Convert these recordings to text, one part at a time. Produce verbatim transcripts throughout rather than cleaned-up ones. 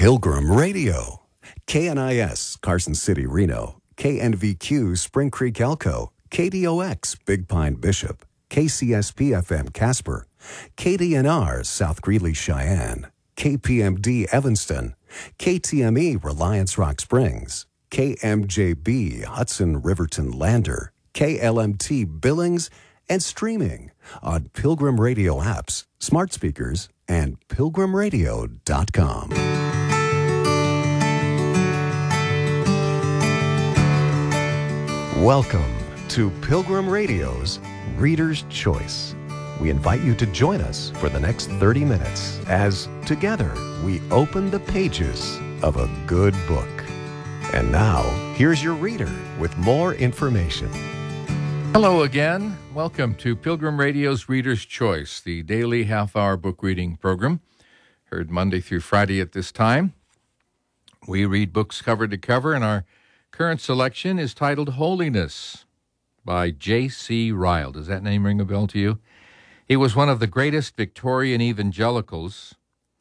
Pilgrim Radio. K N I S, Carson City, Reno. K N V Q, Spring Creek, Elko. K D O X, Big Pine, Bishop. K C S P F M, Casper. K D N R, South Greeley, Cheyenne. K P M D, Evanston. K T M E, Reliance Rock Springs. K M J B, Hudson, Riverton, Lander. K L M T, Billings, and streaming on Pilgrim Radio apps, smart speakers, and pilgrim radio dot com. Welcome to Pilgrim Radio's Reader's Choice. We invite you to join us for the next thirty minutes as together we open the pages of a good book. And now, here's your reader with more information. Hello again. Welcome to Pilgrim Radio's Reader's Choice, the daily half-hour book reading program, heard Monday through Friday at this time. We read books cover to cover, and our current selection is titled Holiness by J C Ryle. Does that name ring a bell to you? He was one of the greatest Victorian evangelicals.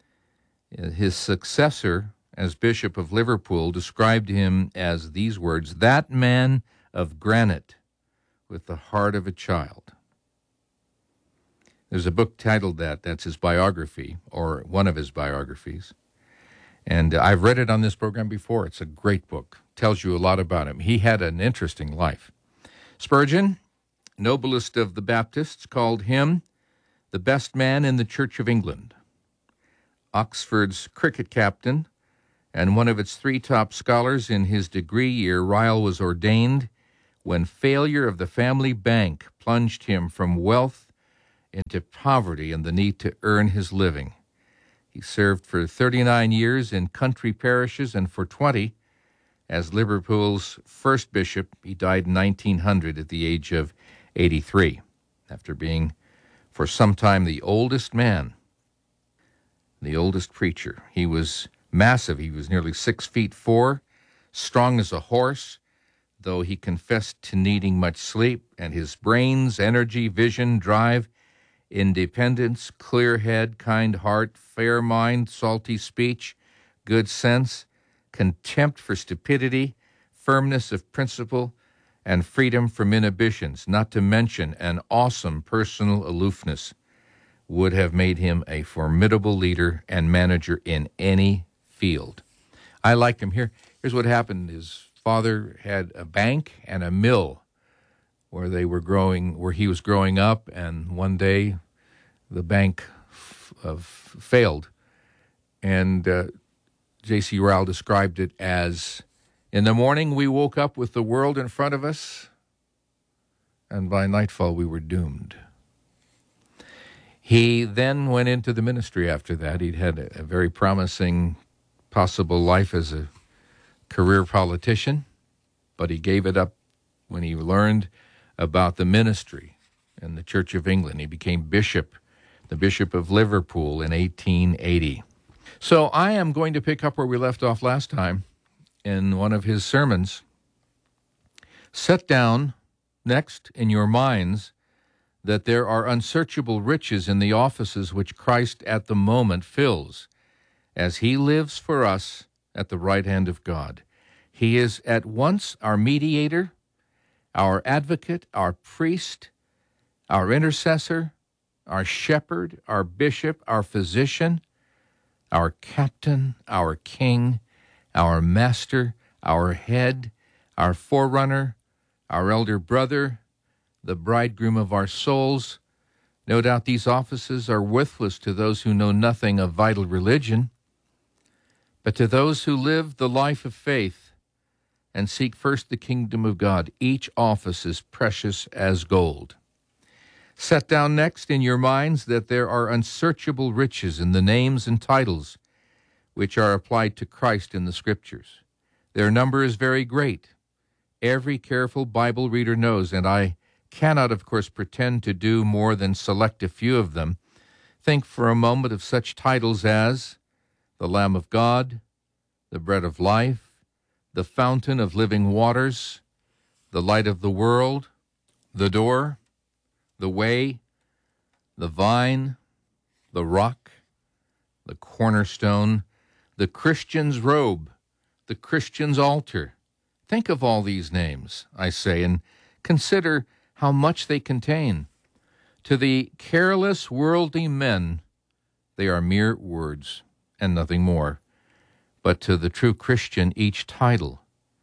His successor as Bishop of Liverpool described him as these words, "That man of granite with the heart of a child." There's a book titled that. That's his biography, or one of his biographies. And I've read it on this program before. It's a great book. Tells you a lot about him. He had an interesting life. Spurgeon, noblest of the Baptists, called him the best man in the Church of England. Oxford's cricket captain and one of its three top scholars in his degree year, Ryle was ordained when failure of the family bank plunged him from wealth into poverty and the need to earn his living. He served for thirty-nine years in country parishes and for twenty as Liverpool's first bishop. He died in nineteen hundred at the age of eighty-three, after being for some time the oldest man, the oldest preacher. He was massive. He was nearly six feet four, strong as a horse, though he confessed to needing much sleep, and his brains, energy, vision, drive, independence, clear head, kind heart, fair mind, salty speech, good sense, contempt for stupidity, firmness of principle, and freedom from inhibitions, not to mention an awesome personal aloofness, would have made him a formidable leader and manager in any field. I like him. Here, here's what happened. His father had a bank and a mill where they were growing, where he was growing up, and one day the bank f- uh, failed. And uh, J C Ryle described it as, in the morning we woke up with the world in front of us, and by nightfall we were doomed. He then went into the ministry after that. He'd had a, a very promising possible life as a career politician, but he gave it up when he learned about the ministry in the Church of England. He became bishop, the Bishop of Liverpool, in eighteen eighty. So I am going to pick up where we left off last time in one of his sermons. Set down next in your minds that there are unsearchable riches in the offices which Christ at the moment fills, as he lives for us at the right hand of God. He is at once our mediator, our advocate, our priest, our intercessor, our shepherd, our bishop, our physician, our captain, our king, our master, our head, our forerunner, our elder brother, the bridegroom of our souls. No doubt these offices are worthless to those who know nothing of vital religion, but to those who live the life of faith and seek first the kingdom of God, each office is precious as gold. Set down next in your minds that there are unsearchable riches in the names and titles which are applied to Christ in the Scriptures. Their number is very great. Every careful Bible reader knows, and I cannot, of course, pretend to do more than select a few of them. Think for a moment of such titles as the Lamb of God, the Bread of Life, the Fountain of Living Waters, the Light of the World, the Door, the Way, the Vine, the Rock, the Cornerstone, the Christian's robe, the Christian's altar. Think of all these names, I say, and consider how much they contain. To the careless, worldly men, they are mere words and nothing more. But to the true Christian, each title,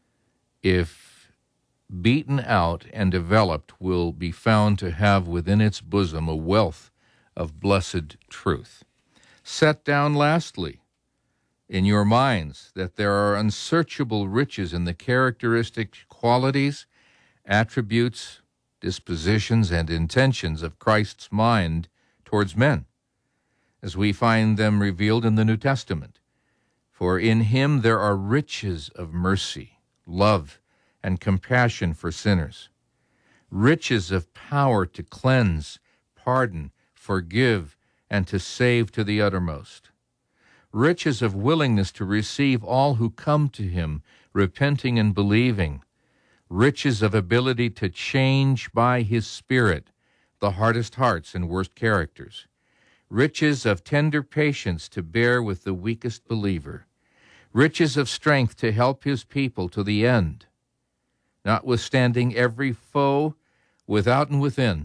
if beaten out and developed, will be found to have within its bosom a wealth of blessed truth. Set down lastly in your minds that there are unsearchable riches in the characteristic qualities, attributes, dispositions, and intentions of Christ's mind towards men, as we find them revealed in the New Testament. For in him there are riches of mercy, love, and compassion for sinners, riches of power to cleanse, pardon, forgive, and to save to the uttermost, riches of willingness to receive all who come to him, repenting and believing, riches of ability to change by his Spirit the hardest hearts and worst characters, riches of tender patience to bear with the weakest believer, riches of strength to help his people to the end, notwithstanding every foe without and within,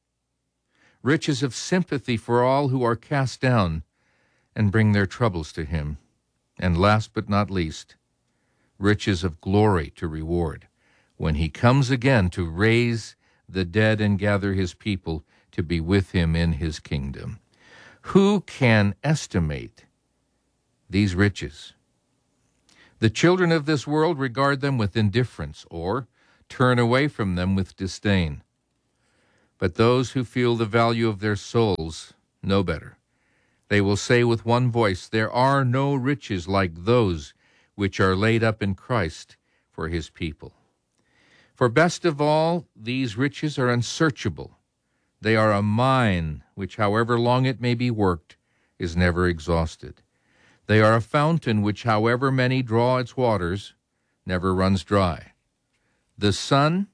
riches of sympathy for all who are cast down and bring their troubles to him, and last but not least, riches of glory to reward when he comes again to raise the dead and gather his people to be with him in his kingdom. Who can estimate these riches? The children of this world regard them with indifference or turn away from them with disdain. But those who feel the value of their souls know better. They will say with one voice, "There are no riches like those which are laid up in Christ for his people." For best of all, these riches are unsearchable. They are a mine which, however long it may be worked, is never exhausted. They are a fountain which, however many draw its waters, never runs dry. The sun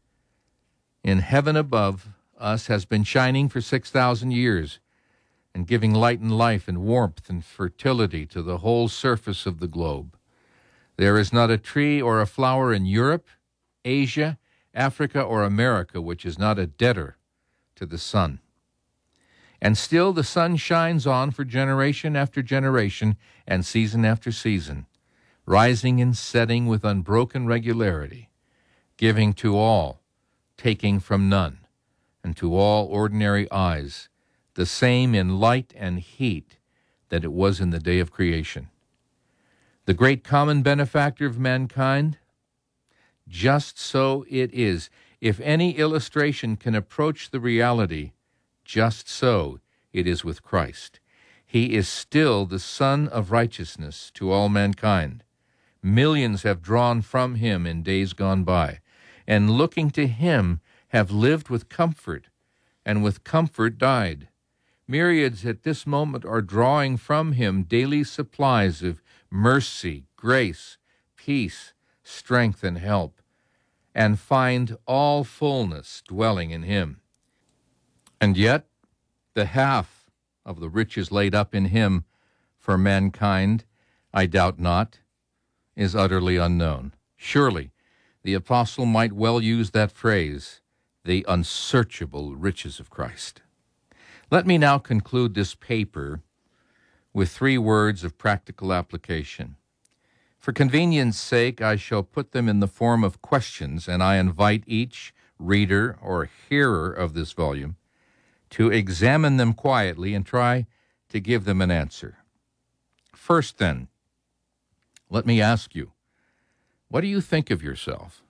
in heaven above us has been shining for six thousand years and giving light and life and warmth and fertility to the whole surface of the globe. There is not a tree or a flower in Europe, Asia, Africa, or America which is not a debtor to the sun. And still the sun shines on for generation after generation and season after season, rising and setting with unbroken regularity, giving to all, taking from none, and to all ordinary eyes the same in light and heat that it was in the day of creation. The great common benefactor of mankind? Just so it is. If any illustration can approach the reality, just so it is with Christ. He is still the Son of righteousness to all mankind. Millions have drawn from him in days gone by, and looking to him have lived with comfort, and with comfort died. Myriads at this moment are drawing from him daily supplies of mercy, grace, peace, strength, and help, and find all fullness dwelling in him. And yet, the half of the riches laid up in him for mankind, I doubt not, is utterly unknown. Surely, the apostle might well use that phrase, the unsearchable riches of Christ. Let me now conclude this paper with three words of practical application. For convenience sake, I shall put them in the form of questions, and I invite each reader or hearer of this volume to examine them quietly and try to give them an answer. First, then, let me ask you, what do you think of yourself?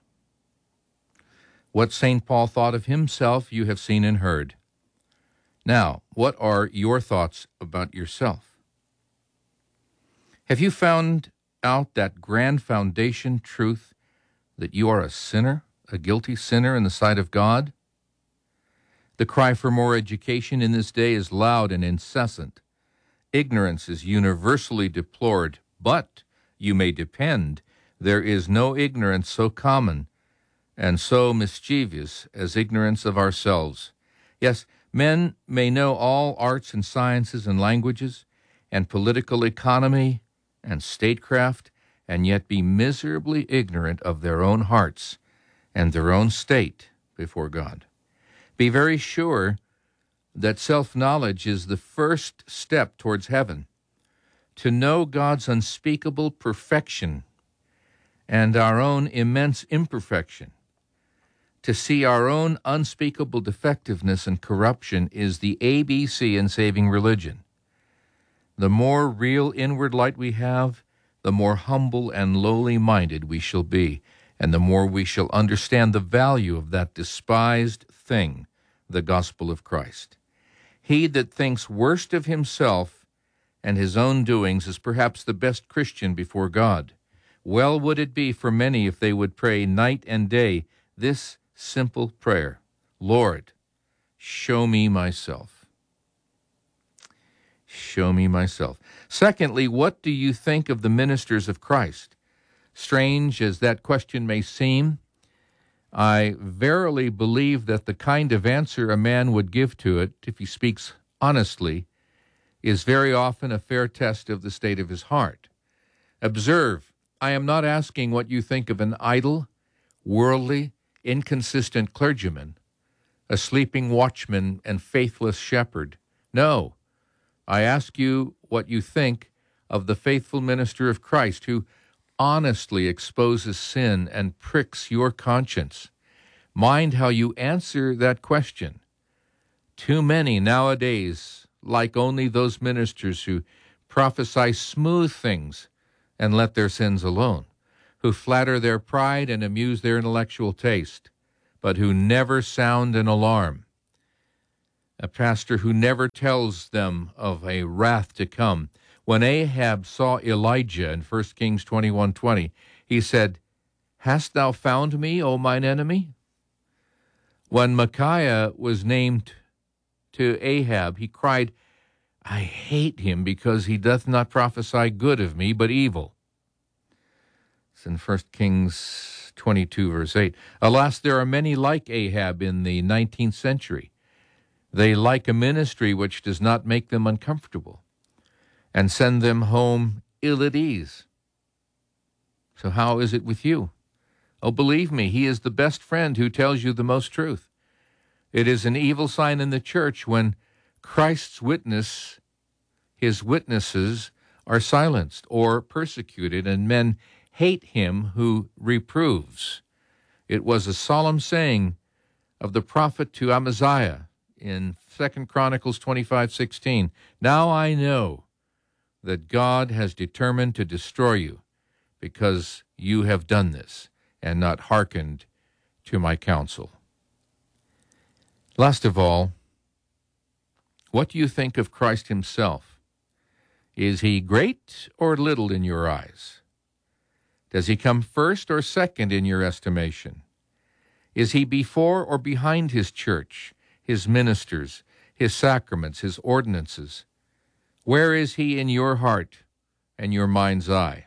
What Saint Paul thought of himself you have seen and heard. Now, what are your thoughts about yourself? Have you found out that grand foundation truth that you are a sinner, a guilty sinner in the sight of God? The cry for more education in this day is loud and incessant. Ignorance is universally deplored, but you may depend there is no ignorance so common and so mischievous as ignorance of ourselves. Yes, men may know all arts and sciences and languages and political economy and statecraft, and yet be miserably ignorant of their own hearts and their own state before God. Be very sure that self-knowledge is the first step towards heaven. To know God's unspeakable perfection and our own immense imperfection, to see our own unspeakable defectiveness and corruption, is the A B C in saving religion. The more real inward light we have, the more humble and lowly minded we shall be, and the more we shall understand the value of that despised thing, the gospel of Christ. He that thinks worst of himself and his own doings is perhaps the best Christian before God. Well would it be for many if they would pray night and day this simple prayer: Lord, show me myself. Show me myself. Secondly, what do you think of the ministers of Christ? Strange as that question may seem, I verily believe that the kind of answer a man would give to it, if he speaks honestly, is very often a fair test of the state of his heart. Observe, I am not asking what you think of an idle, worldly, inconsistent clergyman, a sleeping watchman and faithless shepherd. No, I ask you what you think of the faithful minister of Christ who honestly exposes sin and pricks your conscience. Mind how you answer that question. Too many nowadays like only those ministers who prophesy smooth things and let their sins alone, who flatter their pride and amuse their intellectual taste, but who never sound an alarm. A pastor who never tells them of a wrath to come. When Ahab saw Elijah in First Kings twenty-one twenty, he said, "Hast thou found me, O mine enemy?" When Micaiah was named to Ahab, he cried, "I hate him because he doth not prophesy good of me, but evil." It's in First Kings twenty-two, verse eight. Alas, there are many like Ahab in the nineteenth century. They like a ministry which does not make them uncomfortable and send them home ill at ease. So how is it with you? Oh, believe me, he is the best friend who tells you the most truth. It is an evil sign in the church when Christ's witness, his witnesses, are silenced or persecuted, and men hate him who reproves. It was a solemn saying of the prophet to Amaziah in Second Chronicles twenty-five sixteen. Now I know that God has determined to destroy you because you have done this and not hearkened to my counsel. Last of all, what do you think of Christ himself? Is he great or little in your eyes? Does he come first or second in your estimation? Is he before or behind his church, his ministers, his sacraments, his ordinances? Where is he in your heart and your mind's eye?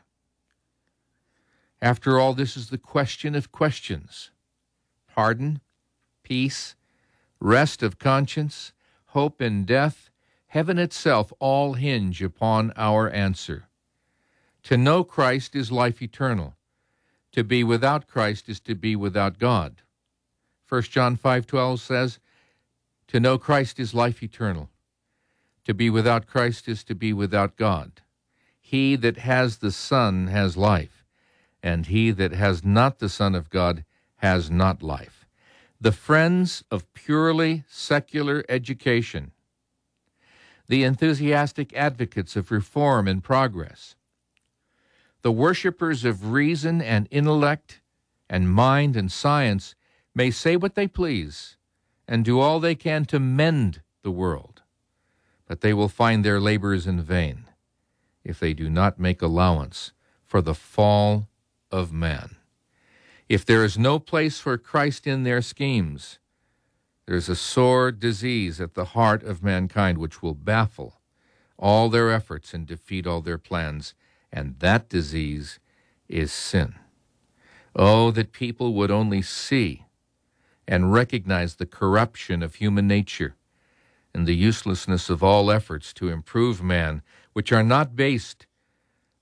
After all, this is the question of questions. Pardon, peace, rest of conscience, hope in death, heaven itself all hinge upon our answer. To know Christ is life eternal. To be without Christ is to be without God. First John five twelve says, to know Christ is life eternal. To be without Christ is to be without God. He that has the Son has life, and he that has not the Son of God has not life. The friends of purely secular education, the enthusiastic advocates of reform and progress, the worshippers of reason and intellect and mind and science may say what they please and do all they can to mend the world, but they will find their labors in vain if they do not make allowance for the fall of man. If there is no place for Christ in their schemes, there is a sore disease at the heart of mankind which will baffle all their efforts and defeat all their plans, and that disease is sin. Oh, that people would only see and recognize the corruption of human nature and the uselessness of all efforts to improve man, which are not based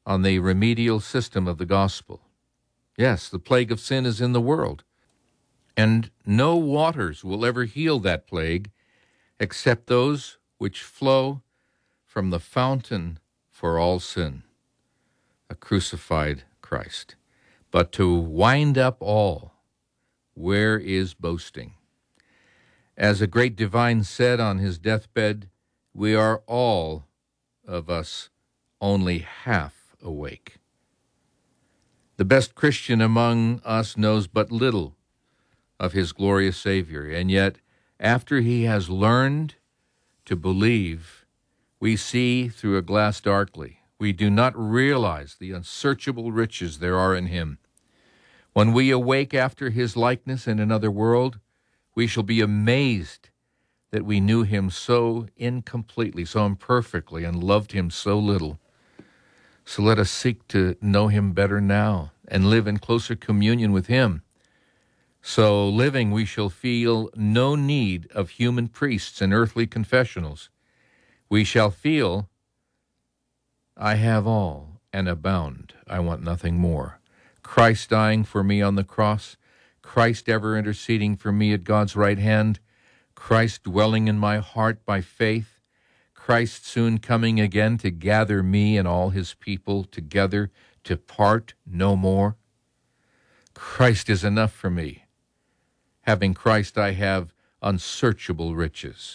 on the remedial system of the gospel. Yes, the plague of sin is in the world, and no waters will ever heal that plague except those which flow from the fountain for all sin, a crucified Christ. But to wind up all, where is boasting? As a great divine said on his deathbed, we are all of us only half awake. The best Christian among us knows but little of his glorious Savior, and yet after he has learned to believe, we see through a glass darkly. We do not realize the unsearchable riches there are in him. When we awake after his likeness in another world, we shall be amazed that we knew him so incompletely, so imperfectly, and loved him so little. So let us seek to know him better now and live in closer communion with him. So living, we shall feel no need of human priests and earthly confessionals. We shall feel, I have all and abound. I want nothing more. Christ dying for me on the cross, Christ ever interceding for me at God's right hand, Christ dwelling in my heart by faith, Christ soon coming again to gather me and all his people together to part no more. Christ is enough for me. Having Christ, I have unsearchable riches.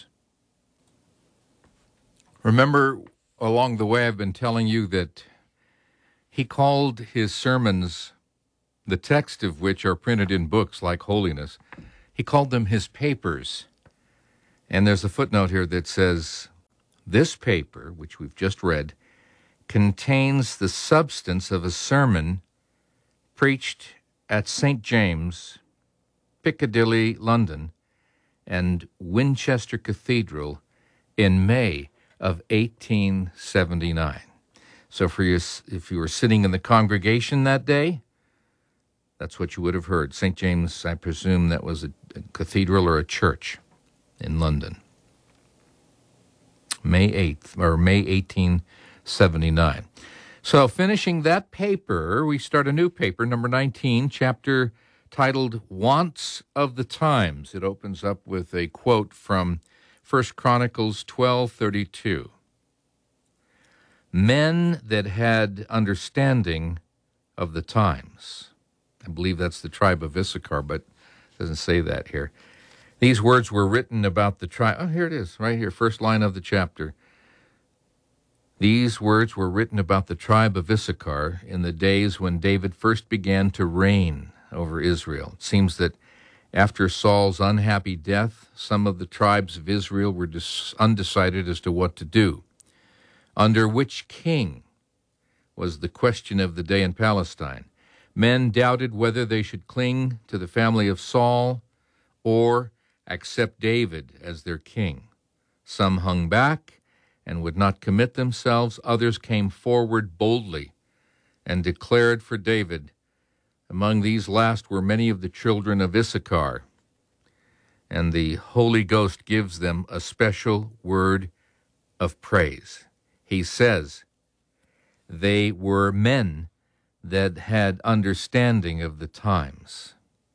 Remember, along the way, I've been telling you that he called his sermons, the text of which are printed in books like Holiness, he called them his papers. And there's a footnote here that says, this paper, which we've just read, contains the substance of a sermon preached at Saint James, Piccadilly, London, and Winchester Cathedral in May of eighteen seventy-nine. So for you, if you were sitting in the congregation that day, that's what you would have heard. Saint James, I presume that was a, a cathedral or a church in London. May eighth, or May eighteen seventy-nine. So finishing that paper, we start a new paper, number nineteen, chapter titled Wants of the Times. It opens up with a quote from First Chronicles twelve thirty-two. Men that had understanding of the times. I believe that's the tribe of Issachar, but it doesn't say that here. These words were written about the tribe. Oh, here it is, right here, first line of the chapter. These words were written about the tribe of Issachar in the days when David first began to reign over Israel. It seems that after Saul's unhappy death, some of the tribes of Israel were dis- undecided as to what to do. Under which king was the question of the day in Palestine. Men doubted whether they should cling to the family of Saul or accept David as their king. Some hung back and would not commit themselves. Others came forward boldly and declared for David. Among these last were many of the children of Issachar, and the Holy Ghost gives them a special word of praise. He says, they were men that had understanding of the times.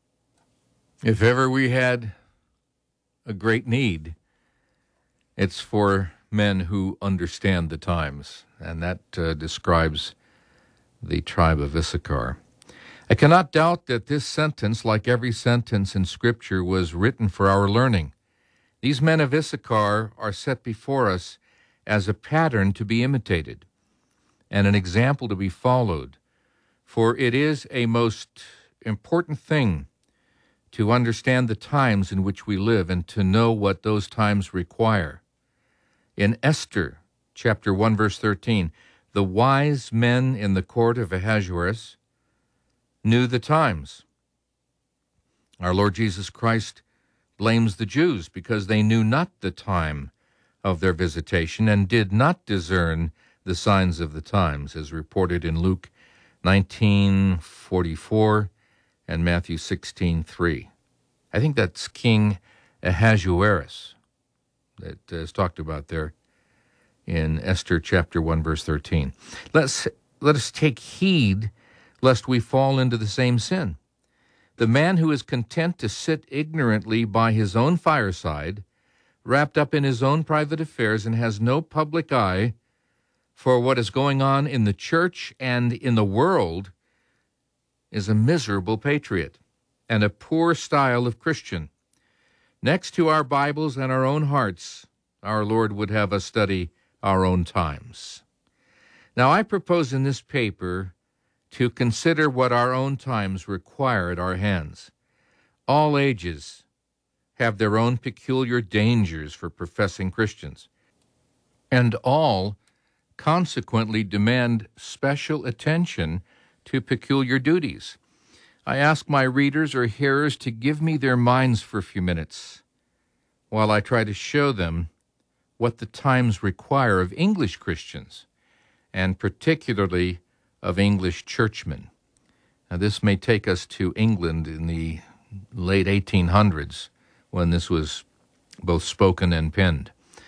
If ever we had a great need, it's for men who understand the times, and that uh, describes the tribe of Issachar. I cannot doubt that this sentence, like every sentence in Scripture, was written for our learning. These men of Issachar are set before us as a pattern to be imitated and an example to be followed, for it is a most important thing to understand the times in which we live and to know what those times require. In Esther, chapter one, verse thirteen, the wise men in the court of Ahasuerus knew the times. Our Lord Jesus Christ blames the Jews because they knew not the time of their visitation and did not discern the signs of the times, as reported in Luke nineteen forty-four and Matthew sixteen three. I think that's King Ahasuerus that is talked about there in Esther chapter one, verse thirteen. Let's let us take heed lest we fall into the same sin. The man who is content to sit ignorantly by his own fireside, wrapped up in his own private affairs, and has no public eye for what is going on in the church and in the world, is a miserable patriot and a poor style of Christian. Next to our Bibles and our own hearts, our Lord would have us study our own times. Now, I propose in this paper to consider what our own times require at our hands. All ages have their own peculiar dangers for professing Christians, and all consequently demand special attention to peculiar duties. I ask my readers or hearers to give me their minds for a few minutes while I try to show them what the times require of English Christians, and particularly of English churchmen. Now, this may take us to England in the late eighteen hundreds, when this was both spoken and penned.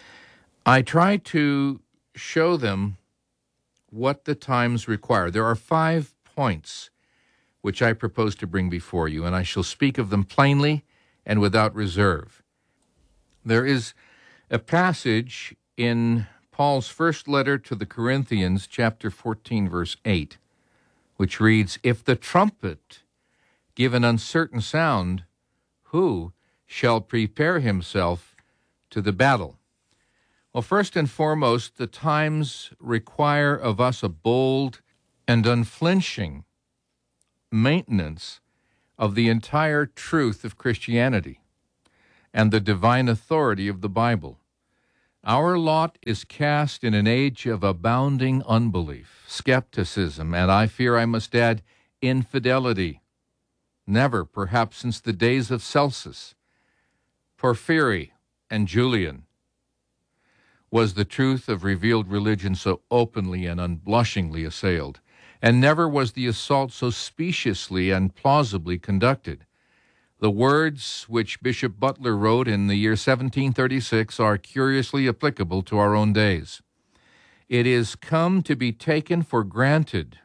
I try to show them what the times require. There are five points which I propose to bring before you, and I shall speak of them plainly and without reserve. There is a passage in Paul's first letter to the Corinthians, chapter fourteen, verse eight, which reads, "If the trumpet give an uncertain sound, who shall prepare himself to the battle?" Well, first and foremost, the times require of us a bold and unflinching maintenance of the entire truth of Christianity and the divine authority of the Bible. Our lot is cast in an age of abounding unbelief, skepticism, and I fear I must add, infidelity. Never, perhaps since the days of Celsus, Porphyry, and Julian, was the truth of revealed religion so openly and unblushingly assailed, and never was the assault so speciously and plausibly conducted. The words which Bishop Butler wrote in the year seventeen thirty-six are curiously applicable to our own days. It is come to be taken for granted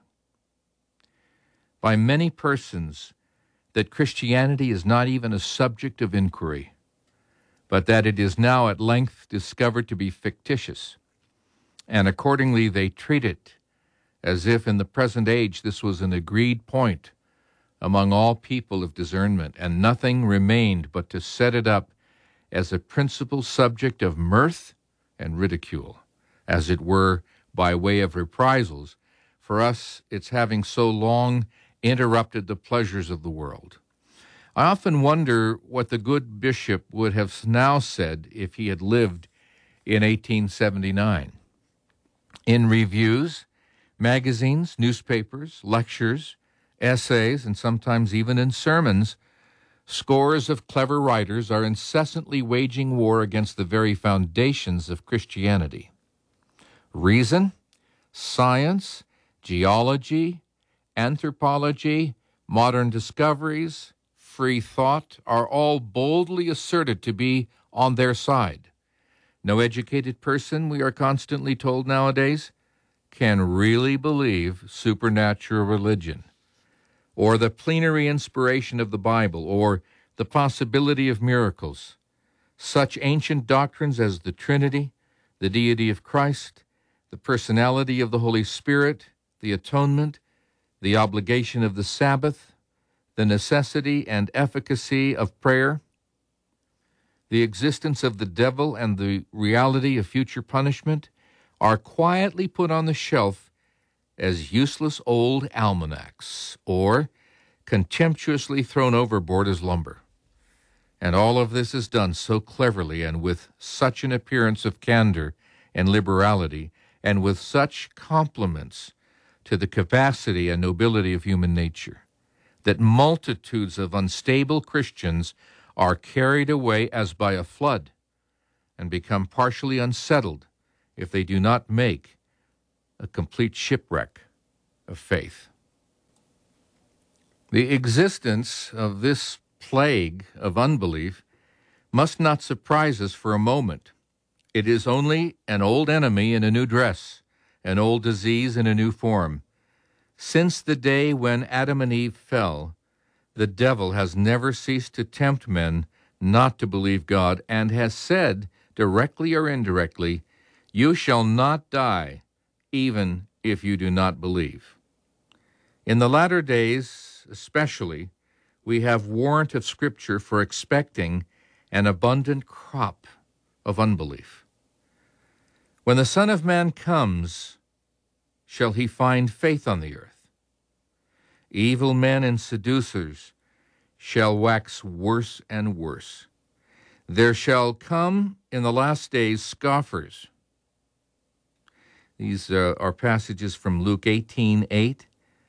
by many persons that Christianity is not even a subject of inquiry, but that it is now at length discovered to be fictitious, and accordingly they treat it as if in the present age this was an agreed point among all people of discernment, and nothing remained but to set it up as a principal subject of mirth and ridicule, as it were by way of reprisals for us its having so long interrupted the pleasures of the world. I often wonder what the good bishop would have now said if he had lived in eighteen seventy-nine. In reviews, magazines, newspapers, lectures, essays, and sometimes even in sermons, scores of clever writers are incessantly waging war against the very foundations of Christianity. Reason, science, geology, anthropology, modern discoveries, free thought are all boldly asserted to be on their side. No educated person, we are constantly told nowadays, can really believe supernatural religion, or the plenary inspiration of the Bible, or the possibility of miracles. Such ancient doctrines as the Trinity, the deity of Christ, the personality of the Holy Spirit, the atonement, the obligation of the Sabbath, the necessity and efficacy of prayer, the existence of the devil and the reality of future punishment, are quietly put on the shelf as useless old almanacs, or contemptuously thrown overboard as lumber. And all of this is done so cleverly and with such an appearance of candor and liberality, and with such compliments to the capacity and nobility of human nature, that multitudes of unstable Christians are carried away as by a flood and become partially unsettled if they do not make a complete shipwreck of faith. The existence of this plague of unbelief must not surprise us for a moment. It is only an old enemy in a new dress, an old disease in a new form. Since the day when Adam and Eve fell, the devil has never ceased to tempt men not to believe God, and has said, directly or indirectly, you shall not die, even if you do not believe. In the latter days, especially, we have warrant of Scripture for expecting an abundant crop of unbelief. When the Son of Man comes, shall he find faith on the earth? Evil men and seducers shall wax worse and worse. There shall come in the last days scoffers. These uh, are passages from Luke eighteen eight,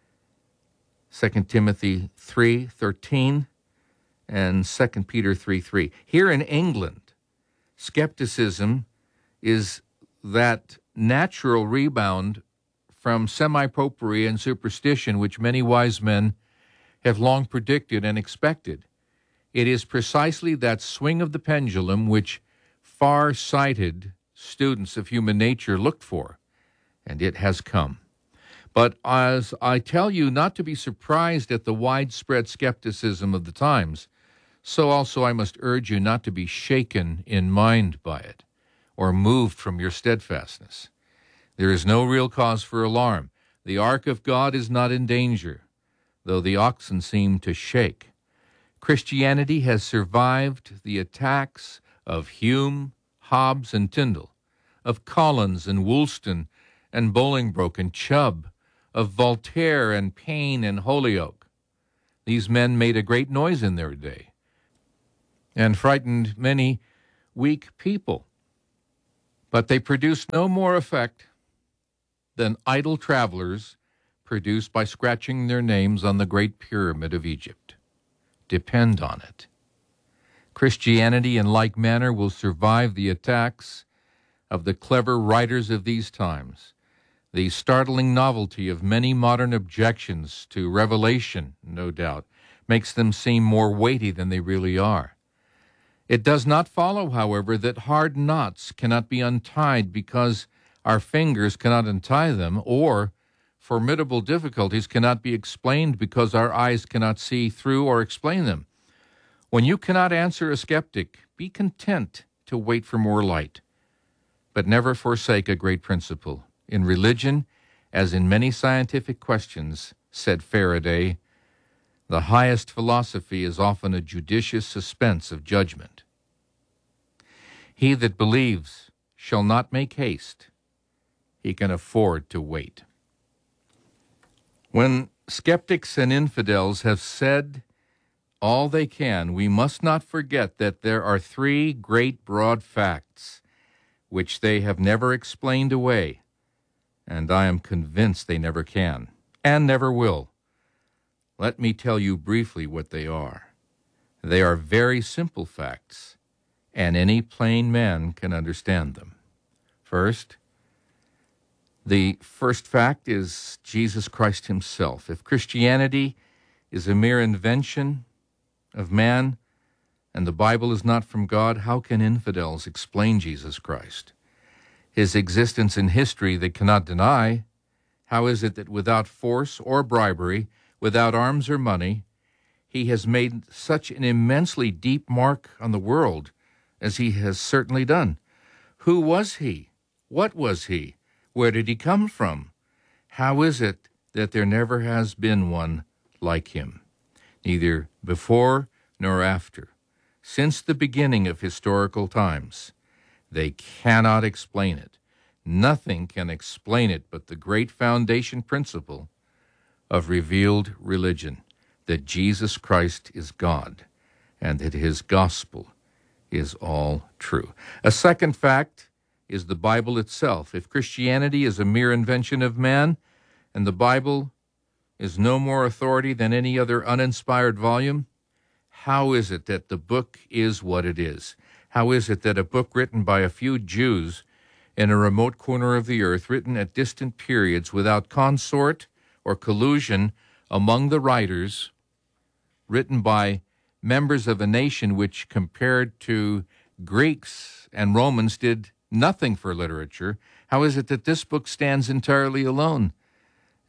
Second Timothy three thirteen, and Second Peter three three. Here in England, skepticism is that natural rebound from semi-popery and superstition which many wise men have long predicted and expected. It is precisely that swing of the pendulum which far-sighted students of human nature looked for, and it has come. But as I tell you not to be surprised at the widespread skepticism of the times, so also I must urge you not to be shaken in mind by it, or moved from your steadfastness. There is no real cause for alarm. The ark of God is not in danger, though the oxen seem to shake. Christianity has survived the attacks of Hume, Hobbes, and Tyndall, of Collins and Woolston and Bolingbroke and Chubb, of Voltaire and Paine and Holyoake. These men made a great noise in their day and frightened many weak people. But they produced no more effect than idle travelers produced by scratching their names on the Great Pyramid of Egypt. Depend on it. Christianity, in like manner, will survive the attacks of the clever writers of these times. The startling novelty of many modern objections to revelation, no doubt, makes them seem more weighty than they really are. It does not follow, however, that hard knots cannot be untied because our fingers cannot untie them, or formidable difficulties cannot be explained because our eyes cannot see through or explain them. When you cannot answer a skeptic, be content to wait for more light, but never forsake a great principle. In religion, as in many scientific questions, said Faraday, the highest philosophy is often a judicious suspense of judgment. He that believes shall not make haste. He can afford to wait. When skeptics and infidels have said all they can, we must not forget that there are three great broad facts which they have never explained away, and I am convinced they never can, and never will. Let me tell you briefly what they are. They are very simple facts, and any plain man can understand them. First, the first fact is Jesus Christ himself. If Christianity is a mere invention of man and the Bible is not from God, how can infidels explain Jesus Christ? His existence in history they cannot deny. How is it that without force or bribery, without arms or money, he has made such an immensely deep mark on the world as he has certainly done? Who was he? What was he? Where did he come from? How is it that there never has been one like him, neither before nor after, since the beginning of historical times? They cannot explain it. Nothing can explain it but the great foundation principle of revealed religion, that Jesus Christ is God and that his gospel is all true. A second fact is the Bible itself. If Christianity is a mere invention of man, and the Bible is no more authority than any other uninspired volume, how is it that the book is what it is? How is it that a book written by a few Jews in a remote corner of the earth, written at distant periods without consort or collusion among the writers, written by members of a nation which, compared to Greeks and Romans, did nothing for literature, how is it that this book stands entirely alone?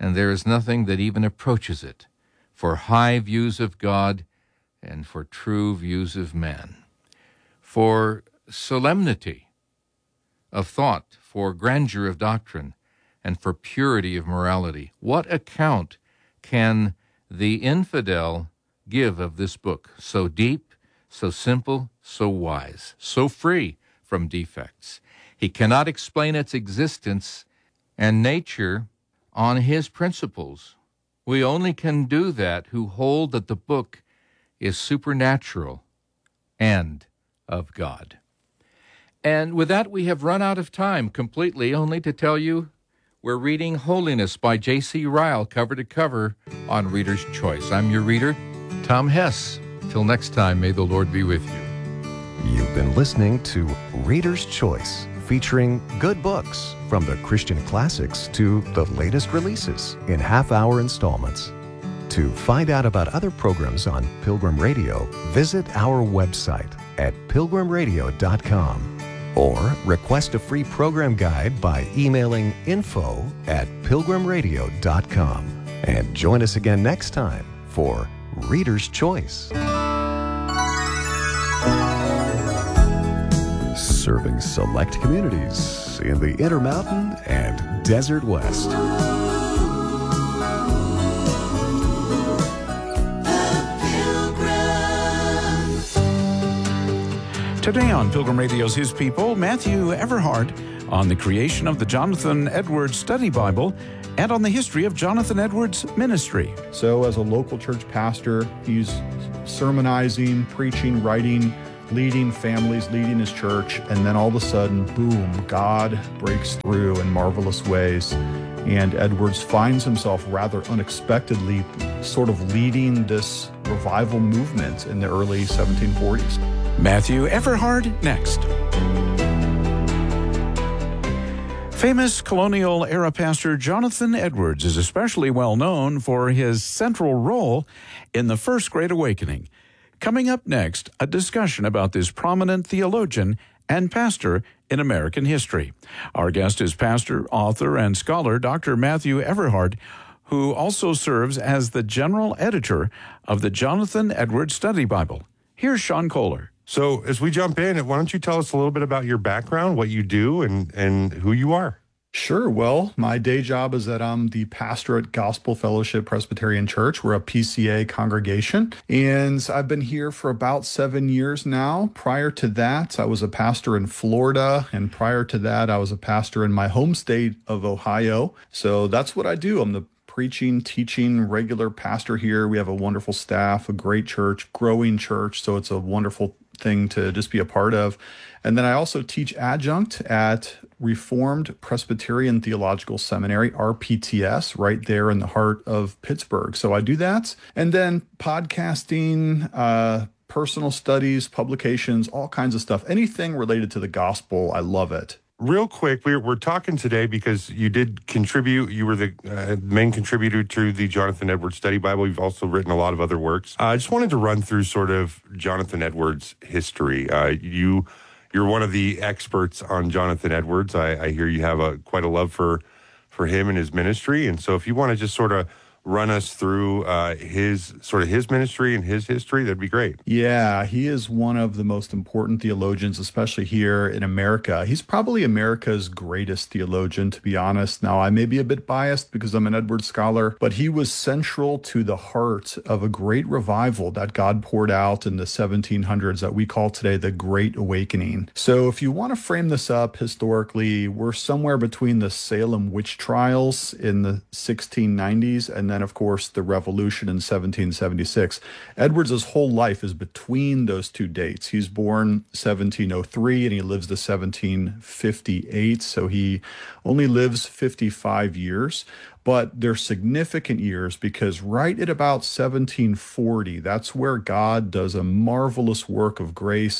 and there is nothing that even approaches it for high views of God and for true views of man, for solemnity of thought, for grandeur of doctrine, and for purity of morality. What account can the infidel give of this book, so deep, so simple, so wise, so free from defects? He cannot explain its existence and nature on his principles. We only can do that who hold that the book is supernatural and of God. And with that, we have run out of time completely, only to tell you we're reading Holiness by J C Ryle, cover to cover, on Reader's Choice. I'm your reader, Tom Hess. Till next time, may the Lord be with you. You've been listening to Reader's Choice, featuring good books from the Christian classics to the latest releases in half-hour installments. To find out about other programs on Pilgrim Radio, visit our website at pilgrim radio dot com. Or request a free program guide by emailing info at pilgrim radio dot com. And join us again next time for Reader's Choice. Serving select communities in the Intermountain and Desert West. Today on Pilgrim Radio's His People, Matthew Everhard on the creation of the Jonathan Edwards Study Bible and on the history of Jonathan Edwards' ministry. So as a local church pastor, he's sermonizing, preaching, writing, leading families, leading his church, and then all of a sudden, boom, God breaks through in marvelous ways. And Edwards finds himself rather unexpectedly sort of leading this revival movement in the early seventeen forties. Matthew Everhard next. Famous colonial-era pastor Jonathan Edwards is especially well known for his central role in the First Great Awakening. Coming up next, a discussion about this prominent theologian and pastor in American history. Our guest is pastor, author, and scholar Doctor Matthew Everhard, who also serves as the general editor of the Jonathan Edwards Study Bible. Here's Sean Kohler. So as we jump in, why don't you tell us a little bit about your background, what you do, and, and who you are? Sure. Well, my day job is that I'm the pastor at Gospel Fellowship Presbyterian Church. We're a P C A congregation, and I've been here for about seven years now. Prior to that, I was a pastor in Florida, and prior to that, I was a pastor in my home state of Ohio. So that's what I do. I'm the preaching, teaching, regular pastor here. We have a wonderful staff, a great church, growing church, so it's a wonderful thing to just be a part of. And then I also teach adjunct at Reformed Presbyterian Theological Seminary, R P T S, right there in the heart of Pittsburgh. So I do that. And then podcasting, uh, personal studies, publications, all kinds of stuff. Anything related to the gospel, I love it. Real quick, we're, we're talking today because you did contribute. You were the uh, main contributor to the Jonathan Edwards Study Bible. You've also written a lot of other works. Uh, I just wanted to run through sort of Jonathan Edwards' history. Uh, you, you're one of the experts on Jonathan Edwards. I, I hear you have a quite a love for, for him and his ministry. And so if you want to just sort of run us through uh, his sort of his ministry and his history, that'd be great. Yeah, he is one of the most important theologians, especially here in America. He's probably America's greatest theologian, to be honest. Now, I may be a bit biased because I'm an Edwards scholar, but he was central to the heart of a great revival that God poured out in the seventeen hundreds that we call today the Great Awakening. So if you want to frame this up historically, we're somewhere between the Salem witch trials in the sixteen nineties and then, of course, the revolution in seventeen seventy-six. Edwards' whole life is between those two dates. He's born seventeen oh three and he lives to seventeen fifty-eight, so he only lives fifty-five years. But they're significant years because right at about seventeen forty, that's where God does a marvelous work of grace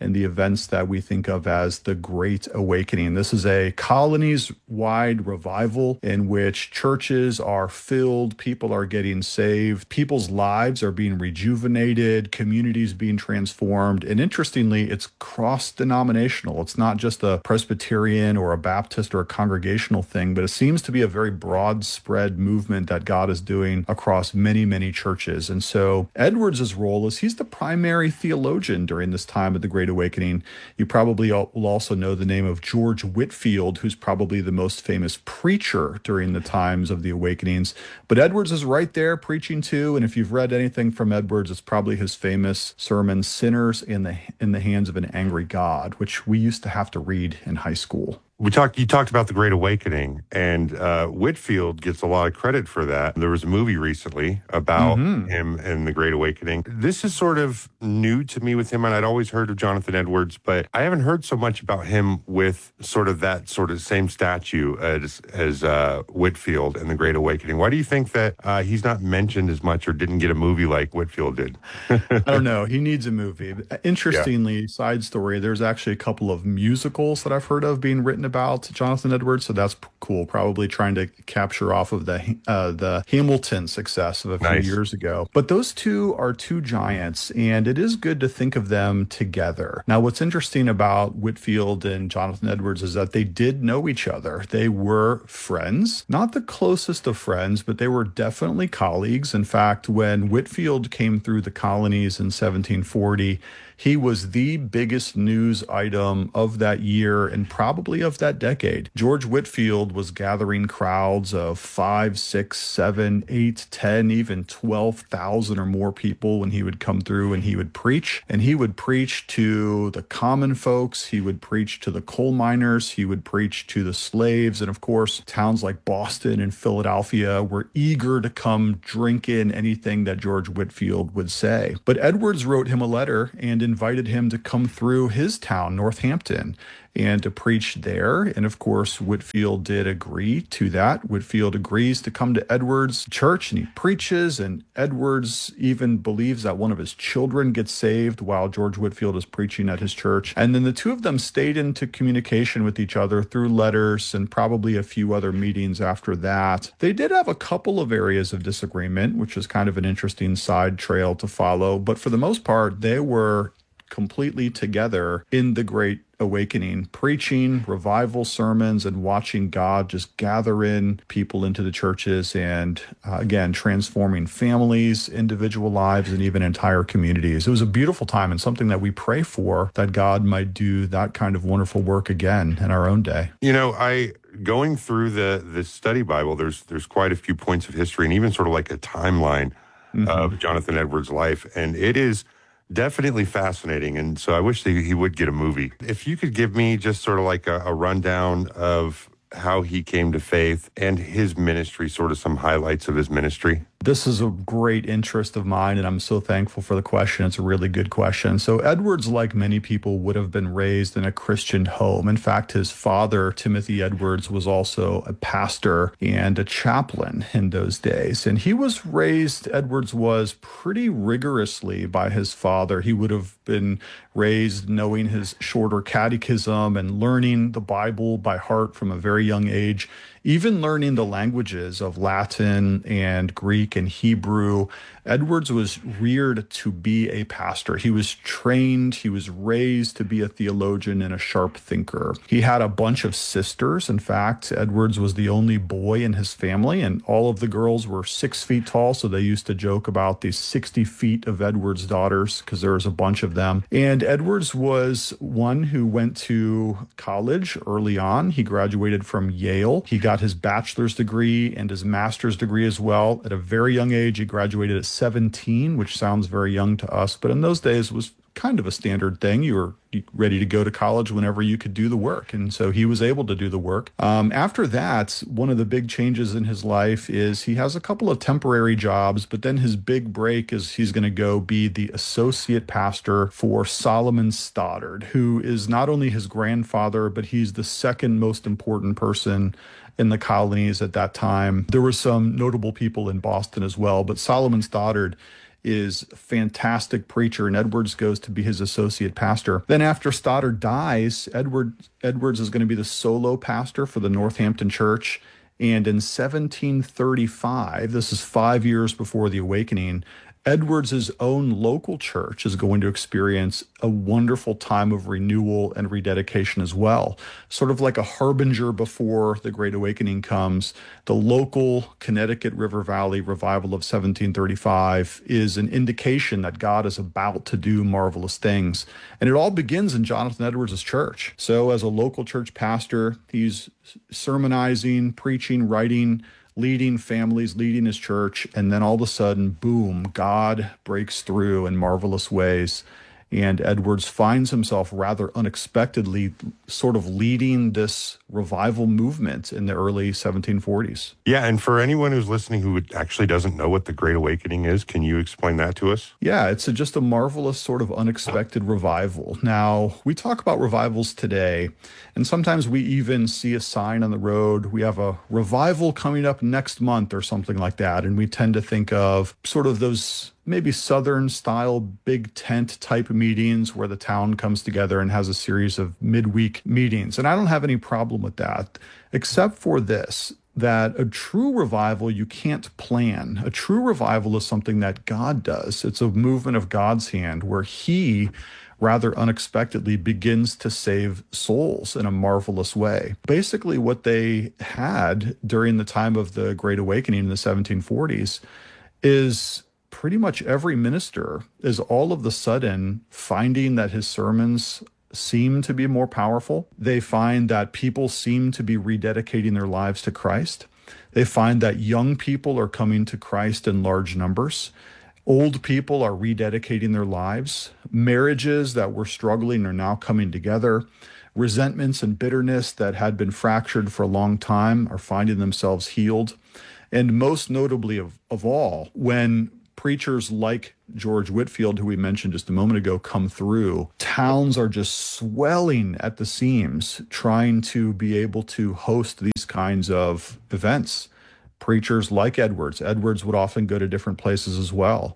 and the events that we think of as the Great Awakening. This is a colonies-wide revival in which churches are filled, people are getting saved, people's lives are being rejuvenated, communities being transformed, and interestingly, it's cross-denominational. It's not just a Presbyterian or a Baptist or a congregational thing, but it seems to be a very broad spread movement that God is doing across many, many churches. And so Edwards' role is he's the primary theologian during this time of the Great Awakening. You probably will also know the name of George Whitefield, who's probably the most famous preacher during the times of the Awakenings. But Edwards is right there preaching too. And if you've read anything from Edwards, it's probably his famous sermon, Sinners in the in the Hands of an Angry God, which we used to have to read in high school. We talked. You talked about the Great Awakening, and uh, Whitefield gets a lot of credit for that. There was a movie recently about mm-hmm. him and the Great Awakening. This is sort of new to me with him, and I'd always heard of Jonathan Edwards, but I haven't heard so much about him with sort of that sort of same statue as as uh, Whitefield and the Great Awakening. Why do you think that uh, he's not mentioned as much or didn't get a movie like Whitefield did? I don't know. He needs a movie. Interestingly, yeah. Side story, there's actually a couple of musicals that I've heard of being written about Jonathan Edwards, so that's cool. Probably trying to capture off of the uh, the Hamilton success of a few nice. years ago. But those two are two giants, and it is good to think of them together. Now, what's interesting about Whitefield and Jonathan Edwards is that they did know each other. They were friends, not the closest of friends, but they were definitely colleagues. In fact, when Whitefield came through the colonies in seventeen forty, he was the biggest news item of that year and probably of that decade. George Whitefield was gathering crowds of five, six, seven, eight, ten, even twelve thousand or more people when he would come through and he would preach. And he would preach to the common folks. He would preach to the coal miners. He would preach to the slaves. And of course, towns like Boston and Philadelphia were eager to come drink in anything that George Whitefield would say. But Edwards wrote him a letter and invited him to come through his town, Northampton, and to preach there. And of course, Whitefield did agree to that. Whitefield agrees to come to Edwards' church, and he preaches, and Edwards even believes that one of his children gets saved while George Whitefield is preaching at his church. And then the two of them stayed into communication with each other through letters and probably a few other meetings after that. They did have a couple of areas of disagreement, which is kind of an interesting side trail to follow. But for the most part, they were completely together in the Great Awakening, preaching revival sermons and watching God just gather in people into the churches and, uh, again, transforming families, individual lives, and even entire communities. It was a beautiful time and something that we pray for, that God might do that kind of wonderful work again in our own day. You know, I going through the the study Bible, there's there's quite a few points of history and even sort of like a timeline mm-hmm. of Jonathan Edwards' life, and it is definitely fascinating, and so I wish that he would get a movie. If you could give me just sort of like a, a rundown of how he came to faith and his ministry, sort of some highlights of his ministry. This is a great interest of mine, and I'm so thankful for the question. It's a really good question. So Edwards, like many people, would have been raised in a Christian home. In fact, his father, Timothy Edwards, was also a pastor and a chaplain in those days. And he was raised, Edwards was, pretty rigorously by his father. He would have been raised knowing his shorter catechism and learning the Bible by heart from a very young age, even learning the languages of Latin and Greek and Hebrew. Edwards was reared to be a pastor. He was trained, he was raised to be a theologian and a sharp thinker. He had a bunch of sisters. In fact, Edwards was the only boy in his family, and all of the girls were six feet tall, so they used to joke about these sixty feet of Edwards' daughters because there was a bunch of them. And Edwards was one who went to college early on. He graduated from Yale. He got his bachelor's degree and his master's degree as well. At a very young age, he graduated at seventeen, which sounds very young to us, but in those days was kind of a standard thing. You were ready to go to college whenever you could do the work. And so he was able to do the work. Um, after that, one of the big changes in his life is he has a couple of temporary jobs, but then his big break is he's going to go be the associate pastor for Solomon Stoddard, who is not only his grandfather, but he's the second most important person in the colonies at that time. There were some notable people in Boston as well, but Solomon Stoddard is a fantastic preacher, and Edwards goes to be his associate pastor. Then after Stoddard dies, Edward Edwards is going to be the solo pastor for the Northampton Church. And in seventeen thirty-five, this is five years before the Awakening, Edwards' own local church is going to experience a wonderful time of renewal and rededication as well. Sort of like a harbinger before the Great Awakening comes, the local Connecticut River Valley revival of seventeen thirty-five is an indication that God is about to do marvelous things. And it all begins in Jonathan Edwards' church. So as a local church pastor, he's sermonizing, preaching, writing, leading families, leading his church, and then all of a sudden, boom, God breaks through in marvelous ways. And Edwards finds himself rather unexpectedly sort of leading this revival movement in the early seventeen forties. Yeah, and for anyone who's listening who actually doesn't know what the Great Awakening is, can you explain that to us? Yeah, it's a, just a marvelous sort of unexpected revival. Now, we talk about revivals today, and sometimes we even see a sign on the road. We have a revival coming up next month or something like that, and we tend to think of sort of those maybe Southern style big tent type meetings where the town comes together and has a series of midweek meetings. And I don't have any problem with that, except for this, that a true revival you can't plan. A true revival is something that God does. It's a movement of God's hand where he rather unexpectedly begins to save souls in a marvelous way. Basically, what they had during the time of the Great Awakening in the seventeen forties is pretty much every minister is all of the sudden finding that his sermons seem to be more powerful. They find that people seem to be rededicating their lives to Christ. They find that young people are coming to Christ in large numbers. Old people are rededicating their lives. Marriages that were struggling are now coming together. Resentments and bitterness that had been fractured for a long time are finding themselves healed. And most notably of, of all, when preachers like George Whitefield, who we mentioned just a moment ago, come through, towns are just swelling at the seams, trying to be able to host these kinds of events. Preachers like Edwards, Edwards would often go to different places as well,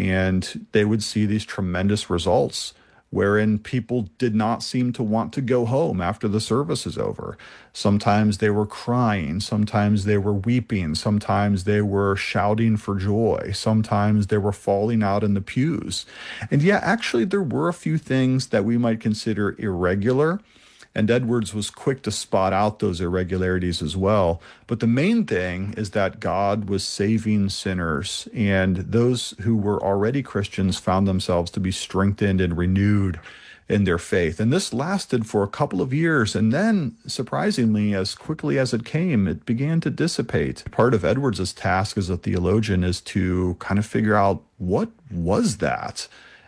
and they would see these tremendous results wherein people did not seem to want to go home after the service is over. Sometimes they were crying, sometimes they were weeping, sometimes they were shouting for joy, sometimes they were falling out in the pews. And yeah, actually there were a few things that we might consider irregular, and Edwards was quick to spot out those irregularities as well. But the main thing is that God was saving sinners, and those who were already Christians found themselves to be strengthened and renewed in their faith. And this lasted for a couple of years. And then, surprisingly, as quickly as it came, it began to dissipate. Part of Edwards's task as a theologian is to kind of figure out, what was that?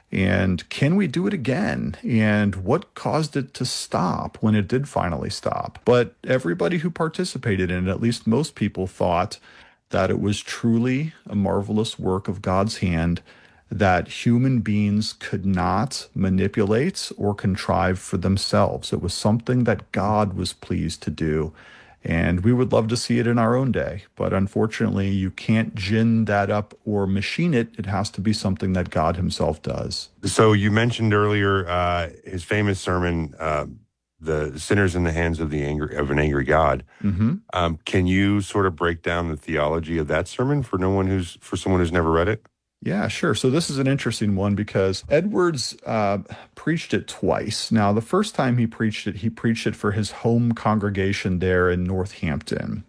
And can we do it again? And what caused it to stop when it did finally stop? But everybody who participated in it, at least most people, thought that it was truly a marvelous work of God's hand that human beings could not manipulate or contrive for themselves. It was something that God was pleased to do. And we would love to see it in our own day. But unfortunately, you can't gin that up or machine it. It has to be something that God himself does. So you mentioned earlier uh, his famous sermon, uh, "The Sinners in the Hands of the Angry of an Angry God." Mm-hmm. Um, can you sort of break down the theology of that sermon for no one who's for someone who's never read it? Yeah, sure. So this is an interesting one because Edwards uh, preached it twice. Now, the first time he preached it, he preached it for his home congregation there in Northampton.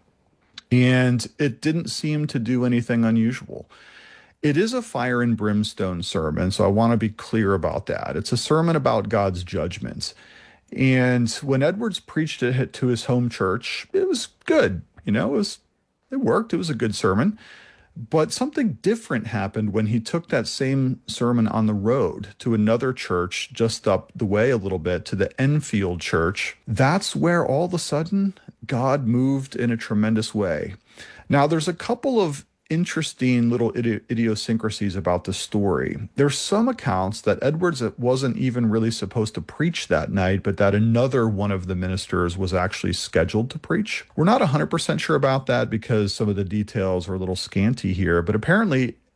And it didn't seem to do anything unusual. It is a fire and brimstone sermon, so I want to be clear about that. It's a sermon about God's judgments. And when Edwards preached it to his home church, it was good. You know, it was, it worked. It was a good sermon. But something different happened when he took that same sermon on the road to another church just up the way a little bit, to the Enfield Church. That's where all of a sudden God moved in a tremendous way. Now, there's a couple of interesting little idi- idiosyncrasies about the story. There's some accounts that Edwards wasn't even really supposed to preach that night, but that another one of the ministers was actually scheduled to preach. We're not one hundred percent sure about that because some of the details are a little scanty here, but apparently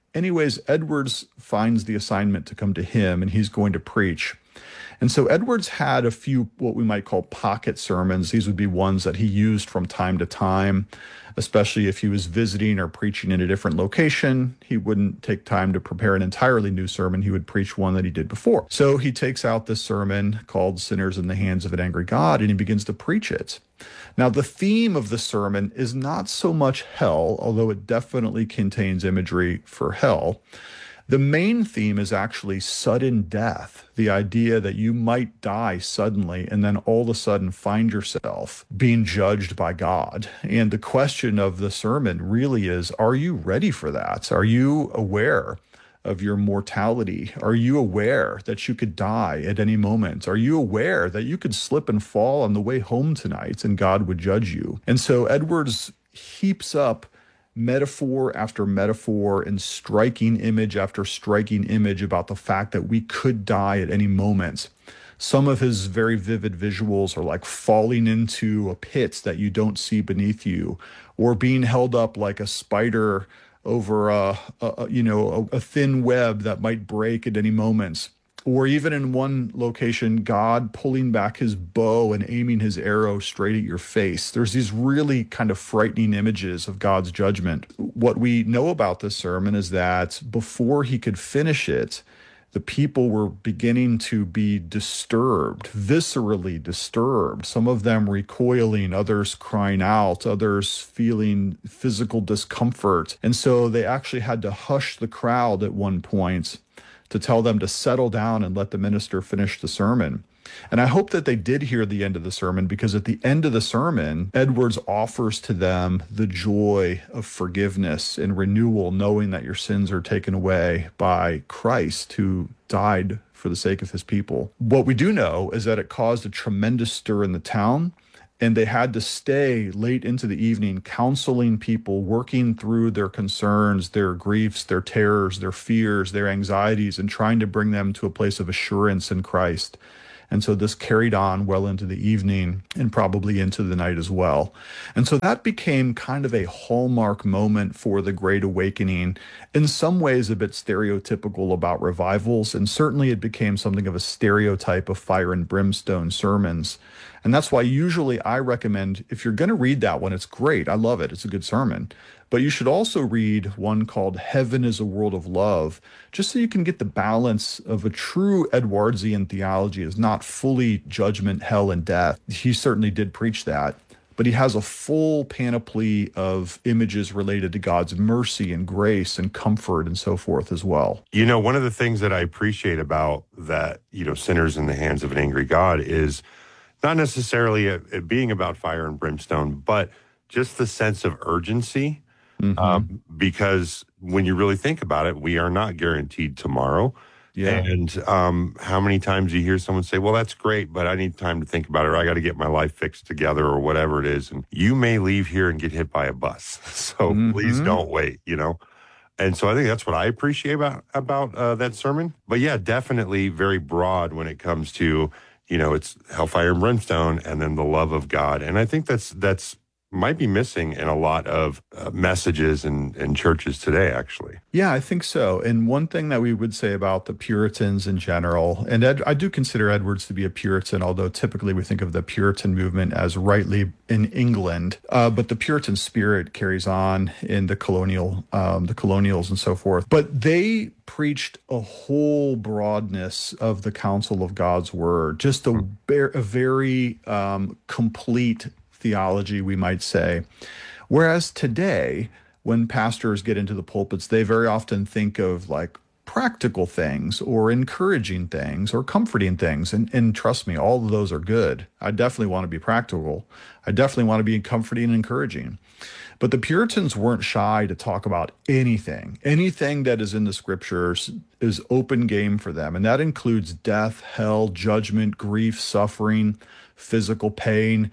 Anyways, Edwards finds the assignment to come to him, and he's going to preach. And so Edwards had a few what we might call pocket sermons. These would be ones that he used from time to time, especially if he was visiting or preaching in a different location. He wouldn't take time to prepare an entirely new sermon. He would preach one that he did before. So he takes out this sermon called Sinners in the Hands of an Angry God, and he begins to preach it. Now, the theme of the sermon is not so much hell, although it definitely contains imagery for hell. The main theme is actually sudden death, the idea that you might die suddenly and then all of a sudden find yourself being judged by God. And the question of the sermon really is, are you ready for that? Are you aware of your mortality? Are you aware that you could die at any moment? Are you aware that you could slip and fall on the way home tonight and God would judge you? And so Edwards heaps up metaphor after metaphor and striking image after striking image about the fact that we could die at any moment. Some of his very vivid visuals are like falling into a pit that you don't see beneath you, or being held up like a spider over a, a you know, a, a thin web that might break at any moment. Or even in one location, God pulling back his bow and aiming his arrow straight at your face. There's these really kind of frightening images of God's judgment. What we know about this sermon is that before he could finish it, the people were beginning to be disturbed, viscerally disturbed, some of them recoiling, others crying out, others feeling physical discomfort. And so they actually had to hush the crowd at one point to tell them to settle down and let the minister finish the sermon. And I hope that they did hear the end of the sermon, because at the end of the sermon, Edwards offers to them the joy of forgiveness and renewal, knowing that your sins are taken away by Christ, who died for the sake of his people. What we do know is that it caused a tremendous stir in the town, and they had to stay late into the evening counseling people, working through their concerns, their griefs, their terrors, their fears, their anxieties, and trying to bring them to a place of assurance in Christ. And so this carried on well into the evening and probably into the night as well. And so that became kind of a hallmark moment for the Great Awakening, in some ways a bit stereotypical about revivals, and certainly it became something of a stereotype of fire and brimstone sermons. And that's why usually I recommend, if you're going to read that one, it's great. I love it. It's a good sermon. But you should also read one called Heaven is a World of Love, just so you can get the balance of a true Edwardsian theology is not fully judgment, hell, and death. He certainly did preach that, but he has a full panoply of images related to God's mercy and grace and comfort and so forth as well. You know, one of the things that I appreciate about that, you know, Sinners in the Hands of an Angry God is not necessarily it, it being about fire and brimstone, but just the sense of urgency. Mm-hmm. Um, because when you really think about it, we are not guaranteed tomorrow. Yeah. And um, how many times you hear someone say, well, that's great, but I need time to think about it, or I got to get my life fixed together, or whatever it is. And you may leave here and get hit by a bus. So mm-hmm. please don't wait, you know. And so I think that's what I appreciate about, about uh, that sermon. But yeah, definitely very broad when it comes to, you know, it's hellfire and brimstone and then the love of God. And I think that's that's might be missing in a lot of uh, messages in, in churches today, actually. Yeah, I think so. And one thing that we would say about the Puritans in general, and Ed, I do consider Edwards to be a Puritan, although typically we think of the Puritan movement as rightly in England, uh, but the Puritan spirit carries on in the colonial, um, the colonials and so forth. But they preached a whole broadness of the counsel of God's word, just a, a very um, complete theology, we might say. Whereas today, when pastors get into the pulpits, they very often think of like practical things or encouraging things or comforting things. And, and trust me, all of those are good. I definitely want to be practical. I definitely want to be comforting and encouraging. But the Puritans weren't shy to talk about anything. Anything that is in the scriptures is open game for them. And that includes death, hell, judgment, grief, suffering, physical pain,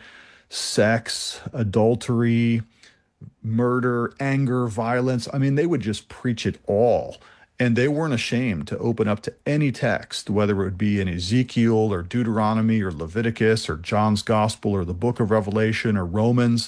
sex, adultery, murder, anger, violence. I mean, they would just preach it all. And they weren't ashamed to open up to any text, whether it would be in Ezekiel or Deuteronomy or Leviticus or John's Gospel or the book of Revelation or Romans.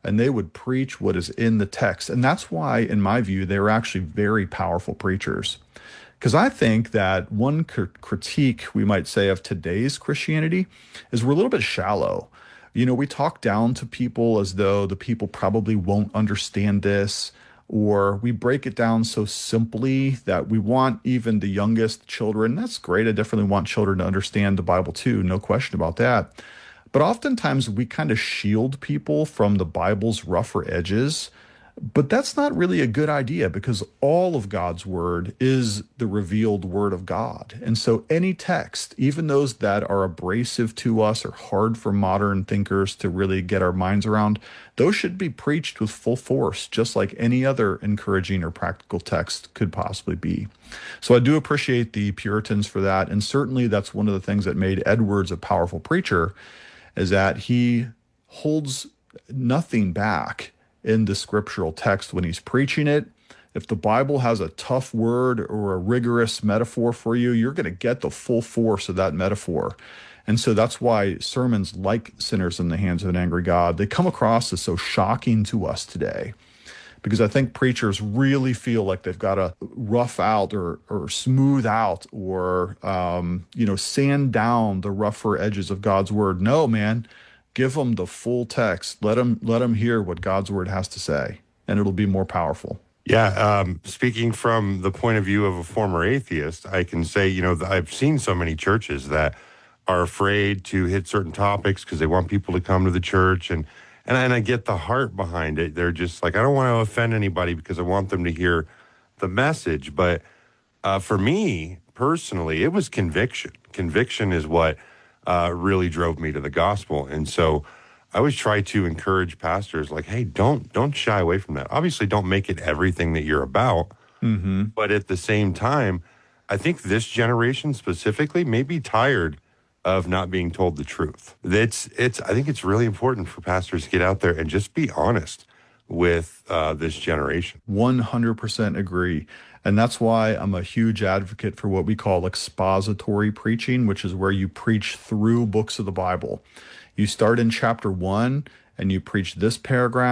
and they would preach what is in the text. And that's why, in my view, they were actually very powerful preachers. Because I think that one cr- critique, we might say, of today's Christianity is we're a little bit shallow. You know, we talk down to people as though the people probably won't understand this, or we break it down so simply that we want even the youngest children. That's great. I definitely want children to understand the Bible too, no question about that. But oftentimes we kind of shield people from the Bible's rougher edges. But that's not really a good idea, because all of God's word is the revealed word of God. And so any text, even those that are abrasive to us or hard for modern thinkers to really get our minds around, those should be preached with full force, just like any other encouraging or practical text could possibly be. So I do appreciate the Puritans for that. And certainly that's one of the things that made Edwards a powerful preacher, is that he holds nothing back in the scriptural text when he's preaching it. If the Bible has a tough word or a rigorous metaphor for you, you're going to get the full force of that metaphor. And so that's why sermons like Sinners in the Hands of an Angry God, they come across as so shocking to us today, because I think preachers really feel like they've got to rough out or or smooth out or, um, you know, sand down the rougher edges of God's word. No, man. Give them the full text. Let them let them hear what God's word has to say, and it'll be more powerful. Yeah, um, speaking from the point of view of a former atheist, I can say, you know, I've seen so many churches that are afraid to hit certain topics because they want people to come to the church, and and and I get the heart behind it. They're just like, I don't want to offend anybody because I want them to hear the message. But uh, for me personally, it was conviction. Conviction is what Uh, really drove me to the gospel. And so I always try to encourage pastors like, hey, don't don't shy away from that. Obviously, don't make it everything that you're about. Mm-hmm. But at the same time, I think this generation specifically may be tired of not being told the truth. It's, it's, I think it's really important for pastors to get out there and just be honest with uh, this generation. one hundred percent agree. And that's why I'm a huge advocate for what we call expository preaching, which is where you preach through books of the Bible. You start in chapter one and you preach this paragraph.